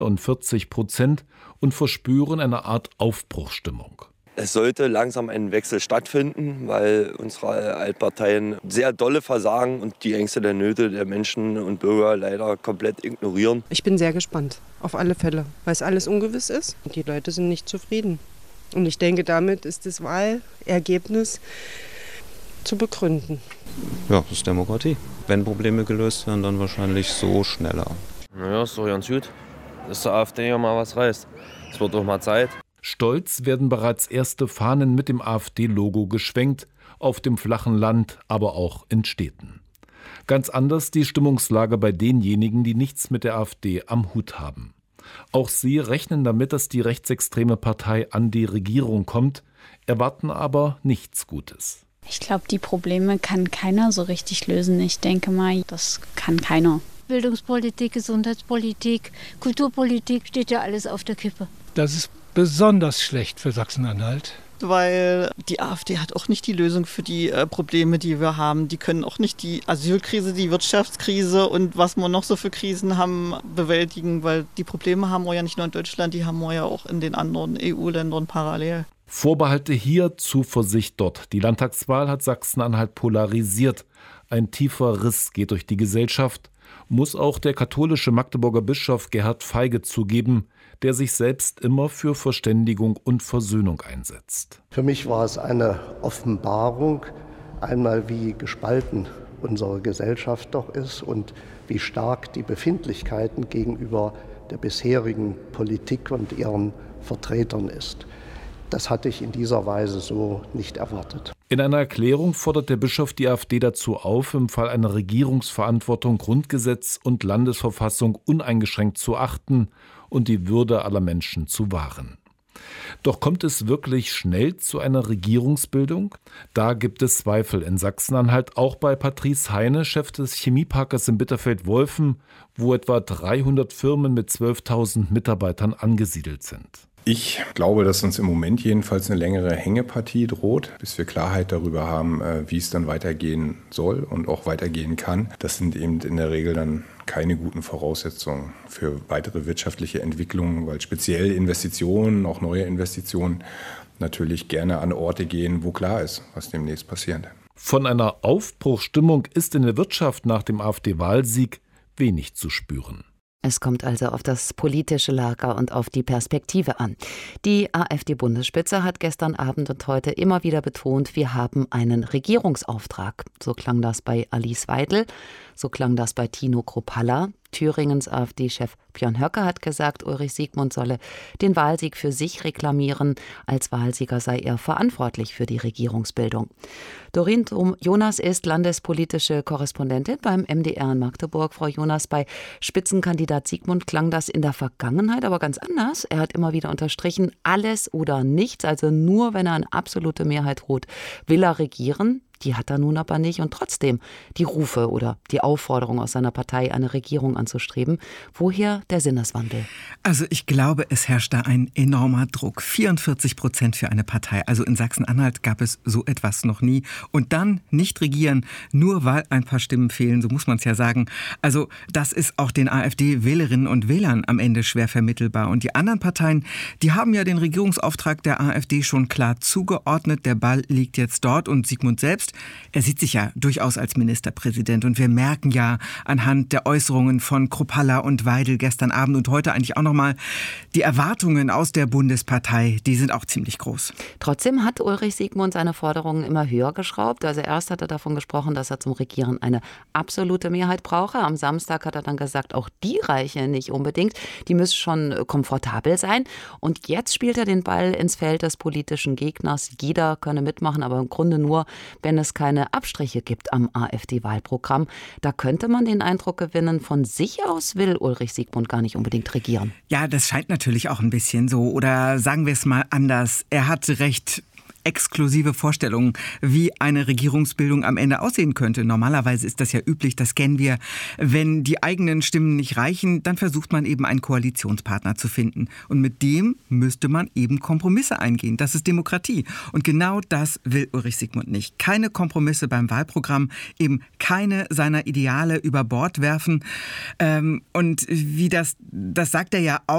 40% und verspüren eine Art Aufbruchsstimmung. Es sollte langsam ein Wechsel stattfinden, weil unsere Altparteien sehr dolle versagen und die Ängste der Nöte der Menschen und Bürger leider komplett ignorieren. Ich bin sehr gespannt, auf alle Fälle, weil es alles ungewiss ist und die Leute sind nicht zufrieden. Und ich denke, damit ist das Wahlergebnis zu begründen. Ja, das ist Demokratie. Wenn Probleme gelöst werden, dann wahrscheinlich so schneller. Naja, ist doch ganz gut, dass der AfD ja mal was reißt. Es wird doch mal Zeit. Stolz werden bereits erste Fahnen mit dem AfD-Logo geschwenkt, auf dem flachen Land, aber auch in Städten. Ganz anders die Stimmungslage bei denjenigen, die nichts mit der AfD am Hut haben. Auch sie rechnen damit, dass die rechtsextreme Partei an die Regierung kommt, erwarten aber nichts Gutes. Ich glaube, die Probleme kann keiner so richtig lösen. Ich denke mal, das kann keiner. Bildungspolitik, Gesundheitspolitik, Kulturpolitik, steht ja alles auf der Kippe. Das ist besonders schlecht für Sachsen-Anhalt. Weil die AfD hat auch nicht die Lösung für die Probleme, die wir haben. Die können auch nicht die Asylkrise, die Wirtschaftskrise und was wir noch so für Krisen haben, bewältigen. Weil die Probleme haben wir ja nicht nur in Deutschland, die haben wir ja auch in den anderen EU-Ländern parallel. Vorbehalte hier, Zuversicht dort. Die Landtagswahl hat Sachsen-Anhalt polarisiert. Ein tiefer Riss geht durch die Gesellschaft. Muss auch der katholische Magdeburger Bischof Gerhard Feige zugeben, der sich selbst immer für Verständigung und Versöhnung einsetzt. Für mich war es eine Offenbarung, einmal wie gespalten unsere Gesellschaft doch ist und wie stark die Befindlichkeiten gegenüber der bisherigen Politik und ihren Vertretern ist. Das hatte ich in dieser Weise so nicht erwartet. In einer Erklärung fordert der Bischof die AfD dazu auf, im Fall einer Regierungsverantwortung Grundgesetz und Landesverfassung uneingeschränkt zu achten und die Würde aller Menschen zu wahren. Doch kommt es wirklich schnell zu einer Regierungsbildung? Da gibt es Zweifel in Sachsen-Anhalt, auch bei Patrice Heine, Chef des Chemieparkes in Bitterfeld-Wolfen, wo etwa 300 Firmen mit 12.000 Mitarbeitern angesiedelt sind. Ich glaube, dass uns im Moment jedenfalls eine längere Hängepartie droht, bis wir Klarheit darüber haben, wie es dann weitergehen soll und auch weitergehen kann. Das sind eben in der Regel dann keine guten Voraussetzungen für weitere wirtschaftliche Entwicklungen, weil speziell Investitionen, auch neue Investitionen, natürlich gerne an Orte gehen, wo klar ist, was demnächst passiert. Von einer Aufbruchsstimmung ist in der Wirtschaft nach dem AfD-Wahlsieg wenig zu spüren. Es kommt also auf das politische Lager und auf die Perspektive an. Die AfD-Bundesspitze hat gestern Abend und heute immer wieder betont, wir haben einen Regierungsauftrag. So klang das bei Alice Weidel, so klang das bei Tino Kruppalla. Thüringens AfD-Chef Björn Höcke hat gesagt, Ulrich Siegmund solle den Wahlsieg für sich reklamieren. Als Wahlsieger sei er verantwortlich für die Regierungsbildung. Doreen Jonas ist landespolitische Korrespondentin beim MDR in Magdeburg. Frau Jonas, bei Spitzenkandidat Siegmund klang das in der Vergangenheit aber ganz anders. Er hat immer wieder unterstrichen, alles oder nichts, also nur wenn er eine absolute Mehrheit holt, will er regieren. Die hat er nun aber nicht und trotzdem die Rufe oder die Aufforderung aus seiner Partei, eine Regierung anzustreben. Woher der Sinneswandel? Also ich glaube, es herrscht da ein enormer Druck. 44% für eine Partei. Also in Sachsen-Anhalt gab es so etwas noch nie. Und dann nicht regieren, nur weil ein paar Stimmen fehlen, so muss man es ja sagen. Also das ist auch den AfD-Wählerinnen und Wählern am Ende schwer vermittelbar. Und die anderen Parteien, die haben ja den Regierungsauftrag der AfD schon klar zugeordnet. Der Ball liegt jetzt dort und Siegmund selbst, er sieht sich ja durchaus als Ministerpräsident und wir merken ja anhand der Äußerungen von Kruppalla und Weidel gestern Abend und heute eigentlich auch nochmal, die Erwartungen aus der Bundespartei, die sind auch ziemlich groß. Trotzdem hat Ulrich Siegmund seine Forderungen immer höher geschraubt. Also erst hat er davon gesprochen, dass er zum Regieren eine absolute Mehrheit brauche. Am Samstag hat er dann gesagt, auch die reiche nicht unbedingt. Die müssen schon komfortabel sein. Und jetzt spielt er den Ball ins Feld des politischen Gegners. Jeder könne mitmachen, aber im Grunde nur, wenn es keine Abstriche gibt am AfD-Wahlprogramm. Da könnte man den Eindruck gewinnen, von sich aus will Ulrich Siegmund gar nicht unbedingt regieren. Ja, das scheint natürlich auch ein bisschen so. Oder sagen wir es mal anders. Er hat recht exklusive Vorstellungen, wie eine Regierungsbildung am Ende aussehen könnte. Normalerweise ist das ja üblich, das kennen wir. Wenn die eigenen Stimmen nicht reichen, dann versucht man eben einen Koalitionspartner zu finden. Und mit dem müsste man eben Kompromisse eingehen. Das ist Demokratie. Und genau das will Ulrich Siegmund nicht. Keine Kompromisse beim Wahlprogramm, eben keine seiner Ideale über Bord werfen. Und wie das sagt er ja auch.